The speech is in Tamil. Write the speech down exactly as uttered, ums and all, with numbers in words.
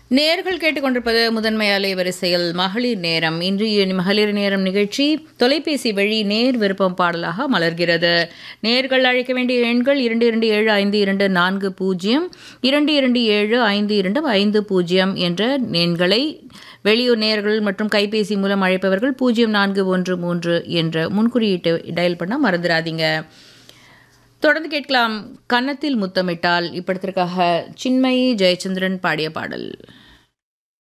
நேர்கள் கேட்டுக்கொண்டிருப்பது முதன்மை அலைவரிசையில் மகளிர் நேரம். இன்றைய மகளிர் நேரம் நிகழ்ச்சி தொலைபேசி வழி நேர் விருப்பம் பாடலாக மலர்கிறது. நேர்கள் அழைக்க வேண்டிய எண்கள் இரண்டு இரண்டு ஏழு ஐந்து இரண்டு நான்கு பூஜ்ஜியம் இரண்டு இரண்டு ஏழு ஐந்து இரண்டு ஐந்து பூஜ்ஜியம் என்ற எண்களை, வெளியூர் நேர்கள் மற்றும் கைபேசி மூலம் அழைப்பவர்கள் பூஜ்ஜியம் நான்கு ஒன்று மூன்று என்ற முன்குறியீட்டு டயல் பண்ண மறந்துடாதீங்க. தொடர்ந்து கேட்கலாம் கன்னத்தில் முத்தமிட்டால் இப்படத்திற்காக சின்மயி ஜெயச்சந்திரன் பாடிய பாடல்.